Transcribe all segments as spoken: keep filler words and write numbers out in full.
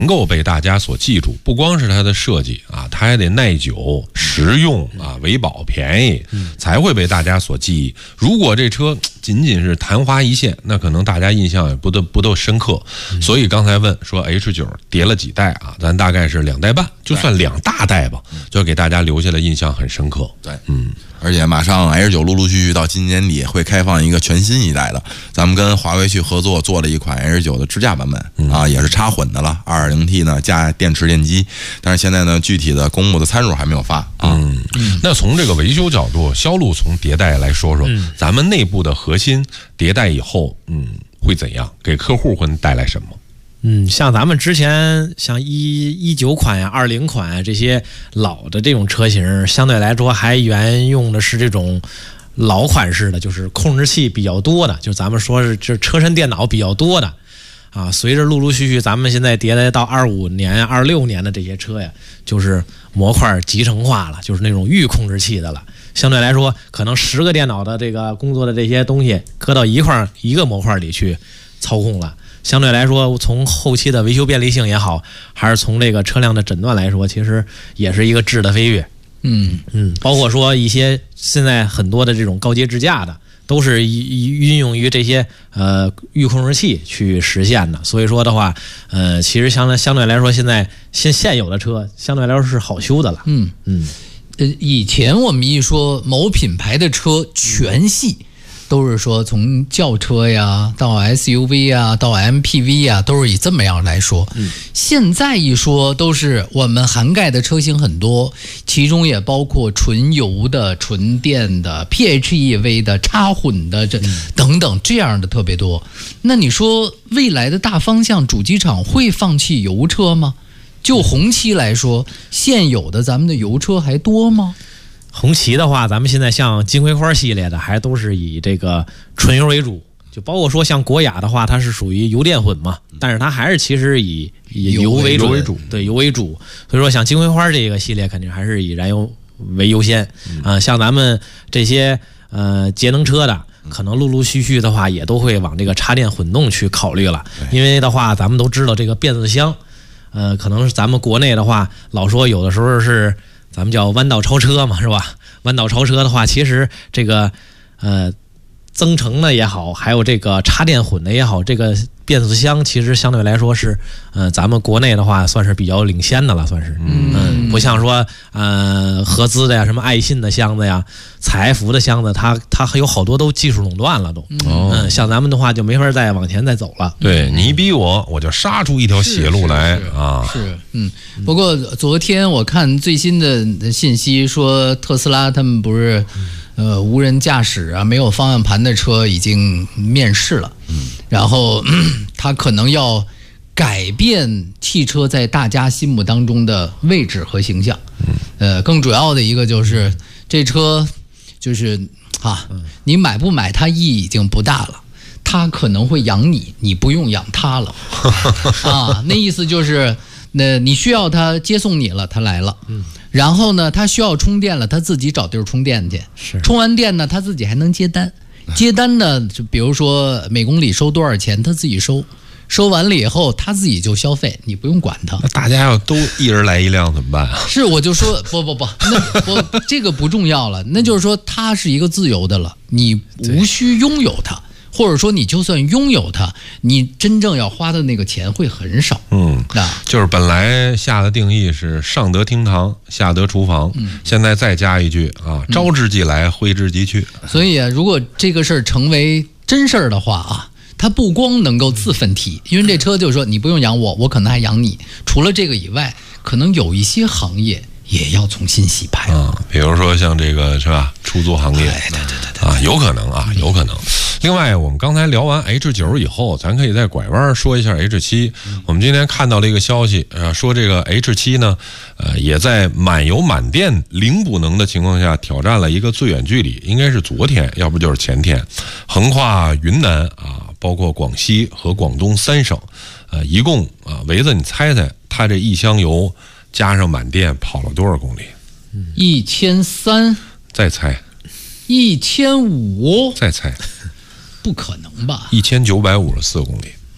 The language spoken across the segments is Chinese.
能够被大家所记住，不光是它的设计啊，它还得耐久、实用啊、维保、便宜，才会被大家所记忆。如果这车仅仅是昙花一现，那可能大家印象也不都不都深刻。所以刚才问说 H 九 叠了几代啊？咱大概是两代半，就算两大代吧，就给大家留下的印象很深刻。 对，嗯。而且马上 H 九 陆陆续续到今年底会开放一个全新一代的，咱们跟华为去合作做了一款 H 九 的支架版本啊，也是插混的了 ，二点零 T 呢加电池电机，但是现在呢具体的公布的参数还没有发啊。 嗯，那从这个维修角度，销路从迭代来说说，嗯、咱们内部的核心迭代以后，嗯，会怎样？给客户会带来什么？ 嗯，像咱们之前像一一九款呀、二零款呀这些老的这种车型，相对来说还沿用的是这种老款式的，就是控制器比较多的，就咱们说是就是车身电脑比较多的啊。随着陆陆续续咱们现在迭代到二五年、二六年的这些车呀，就是模块集成化了，就是那种预控制器的了。相对来说，可能十个电脑的这个工作的这些东西搁到一块一个模块里去操控了。相对来说，从后期的维修便利性也好，还是从这个车辆的诊断来说，其实也是一个质的飞跃。 嗯嗯，包括说一些现在很多的这种高阶支架的，都是运用于这些呃预控制器去实现的。所以说的话，呃，其实相相对来说，现在现现有的车相对来说是好修的了。 嗯嗯，呃，以前我们一说某品牌的车全系。都是说从轿车呀到 S U V 呀到 M P V 呀，都是以这么样来说。嗯，现在一说都是我们涵盖的车型很多，其中也包括纯油的、纯电的、P H E V 的、插混的这等等这样的特别多。那你说未来的大方向，主机厂会放弃油车吗？就红旗来说，现有的咱们的油车还多吗？ 红旗的话，咱们现在像金葵花系列的，还都是以这个纯油为主，就包括说像国雅的话，它是属于油电混嘛，但是它还是其实以以油为主， 为主对油为主。所以说，像金葵花这个系列，肯定还是以燃油为优先啊、呃。像咱们这些呃节能车的，可能陆陆续续的话，也都会往这个插电混动去考虑了，因为的话，咱们都知道这个变速箱，呃，可能是咱们国内的话，老说有的时候是。咱们叫弯道超车嘛，是吧？弯道超车的话，其实这个呃增程的也好，还有这个插电混的也好，这个变速箱其实相对来说是呃咱们国内的话算是比较领先的了，算是嗯、呃，不像说呃合资的呀、什么爱信的箱子呀、采孚的箱子，它它还有好多都技术垄断了都。嗯、呃，像咱们的话就没法再往前再走了。 对你一逼我，我就杀出一条血路来是是是啊！ 是，嗯。不过昨天我看最新的信息说，特斯拉他们不是。呃，无人驾驶啊，没有方向盘的车已经面世了，嗯，然后它可能要改变汽车在大家心目当中的位置和形象，嗯，呃，更主要的一个就是这车就是啊，你买不买它意义已经不大了，它可能会养你，你不用养它了，啊，那意思就是，那你需要它接送你了，它来了，嗯。然后呢，他需要充电了，他自己找地儿充电去。 是， 充完电呢，他自己还能接单。接单呢，就比如说每公里收多少钱，他自己收。收完了以后，他自己就消费，你不用管他。 那大家要都一人来一辆怎么办啊？ 是，我就说不不不，那不这个不重要了，那就是说他是一个自由的了，你无需拥有它。或者说你就算拥有它，你真正要花的那个钱会很少。 嗯，啊，就是本来下的定义是上得厅堂，下得厨房，嗯、现在再加一句啊，招之即来，挥之即去。 所以啊，如果这个事儿成为真事儿的话啊，它不光能够自奋蹄，因为这车就是说你不用养我，我可能还养你。除了这个以外，可能有一些行业也要重新洗牌啊，比如说像这个是吧，出租行业， 哎、对对对对啊，有可能啊，有可能。另外，我们刚才聊完 H 九 以后，咱可以再拐弯说一下 H 七。我们今天看到了一个消息，呃，说这个 H 七呢，呃，也在满油满电零补能的情况下挑战了一个最远距离，应该是昨天，要不就是前天，横跨云南啊，包括广西和广东三省，呃，一共啊，维子你猜猜，它这一箱油加上满电跑了多少公里？ 一千三。 再猜。 一千五。 再猜。 不可能吧？ 一千九百五十四公里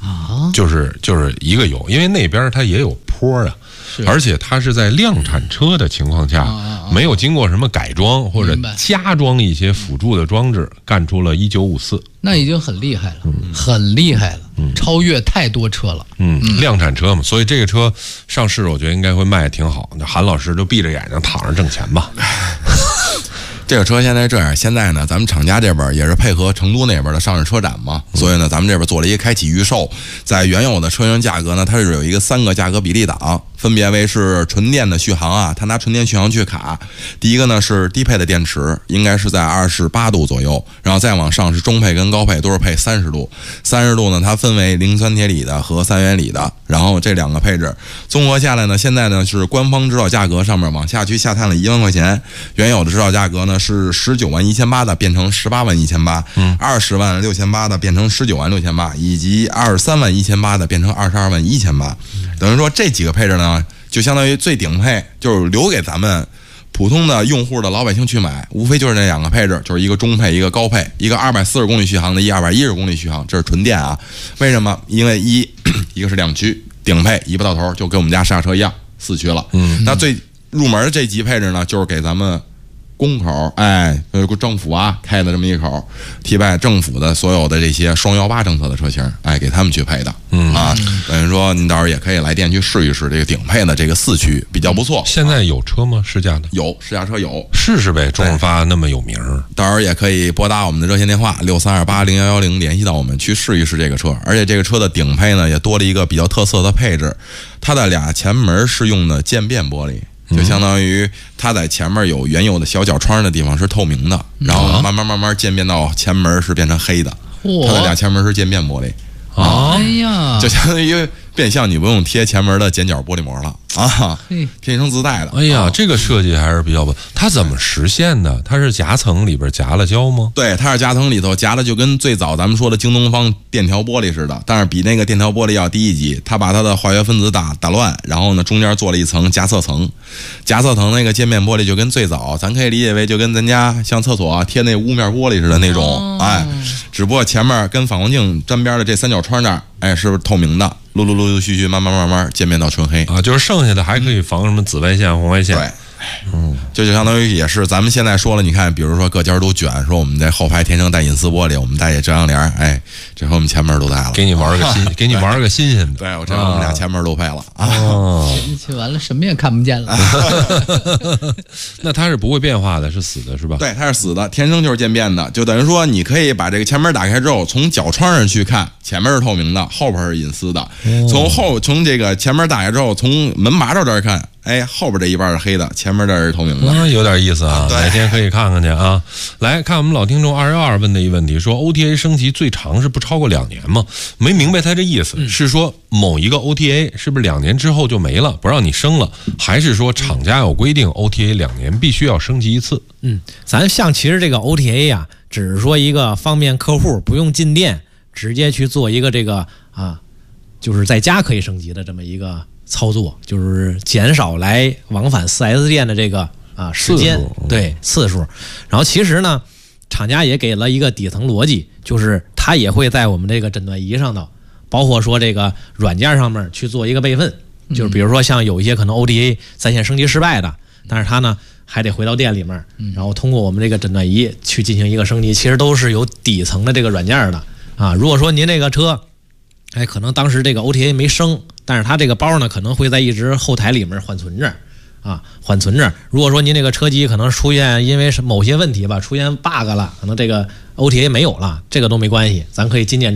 啊， 就是就是一个有，因为那边它也有坡啊。而且它是在量产车的情况下，没有经过什么改装或者加装一些辅助的装置，干出了一九五四， 那已经很厉害了，很厉害了，超越太多车了。 嗯，量产车嘛，所以这个车上市，我觉得应该会卖得挺好。那韩老师就闭着眼睛躺着挣钱吧。 这个车现在这样，现在呢，咱们厂家这边也是配合成都那边的上市车展嘛，所以呢，咱们这边做了一个开启预售，在原有的车型价格呢，它是有一个三个价格比例档，分别为是纯电的续航啊，它拿纯电续航去卡。第一个呢是低配的电池，应该是在二十八度左右，然后再往上是中配跟高配都是配三十度，三十度呢它分为磷酸铁锂的和三元锂的，然后这两个配置综合下来呢，现在呢是官方指导价格上面往下去下探了一万块钱，原有的指导价格呢是十九万一千八的变成十八万一千八，嗯，二十万六千八的变成十九万六千八，以及二十三万一千八的变成二十二万一千八，等于说这几个配置呢，就相当于最顶配，就是留给咱们普通的用户的老百姓去买，无非就是那两个配置，就是一个中配，一个高配，一个二百四十公里续航的，一二百一十公里续航，这是纯电啊。为什么？因为一一个是两驱顶配，一步到头，就跟我们家刹车一样，四驱了。嗯，那最入门的这级配置呢，就是给咱们公口，哎，政府啊开的这么一口，替代政府的所有的这些双幺八政策的车型，哎，给他们去配的，嗯啊，等于说您到时候也可以来店去试一试这个顶配的这个四驱，比较不错。 现在有车吗？试驾的？ 有，试驾车有， 试试呗。中发那么有名， 到时候也可以拨打我们的热线电话六三二八零幺幺零联系到我们去试一试这个车。而且这个车的顶配呢也多了一个比较特色的配置，它的俩前门是用的渐变玻璃。就相当于它在前面有原有的小角窗的地方是透明的，然后慢慢慢慢渐变到前门是变成黑的，它的俩前门是渐变玻璃。 哎呀， 就相当于变相你不用贴前门的剪角玻璃膜了啊，天生自带的。 哎呀，这个设计还是比较不。它怎么实现的？它是夹层里边夹了胶吗？ 对，它是夹层里头夹的，就跟最早咱们说的京东方电条玻璃似的，但是比那个电条玻璃要低一级。它把它的化学分子打打乱，然后呢中间做了一层夹侧层，夹侧层那个渐变玻璃就跟最早咱可以理解为就跟咱家像厕所啊贴那雾面玻璃似的那种，哦、哎，只不过前面跟反光镜沾边的这三角窗那儿，哎，是不是透明的？陆陆陆陆续续，慢慢慢慢渐变到纯黑啊，就是剩下的还可以防什么紫外线、红外线。 对，嗯，这就相当于也是咱们现在说了，你看，比如说各家都卷，说我们这后排天生带隐私玻璃，我们带遮阳帘，哎，这回我们前面都带了， 给你玩个新，给你玩个新鲜的。 对，我这我们俩前面都配了啊。 哦， 完了，什么也看不见了。 那它是不会变化的，是死的，是吧？ 对，它是死的，天生就是渐变的，就等于说你可以把这个前门打开之后，从角窗上去看，前面是透明的，后边是隐私的。哦、从后从这个前门打开之后，从门把手这儿看。哎，后边这一半是黑的，前面这是透明的， 嗯，有点意思啊。哪天可以看看去啊。来看我们老听众二幺二问的一个问题，说 O T A 升级最长是不超过两年吗？没明白他这意思，嗯、是说某一个 O T A 是不是两年之后就没了，不让你升了，还是说厂家有规定 O T A 两年必须要升级一次？ 嗯，咱像其实这个 O T A 呀、啊，只是说一个方便客户不用进店，直接去做一个这个啊，就是在家可以升级的这么一个。操作就是减少来往返 四 S 店的这个啊时间，对次数。然后其实呢，厂家也给了一个底层逻辑，就是它也会在我们这个诊断仪上头，包括说这个软件上面去做一个备份。就是比如说像有一些可能 O T A 在线升级失败的，但是它呢还得回到店里面，然后通过我们这个诊断仪去进行一个升级，其实都是有底层的这个软件的啊。如果说您这个车，哎，可能当时这个 O T A 没升。但是它这个包呢，可能会在一直后台里面缓存着，啊，缓存着。如果说您这个车机可能出现因为某些问题吧，出现 bug 了，可能这个 O T A 没有了，这个都没关系，咱可以进店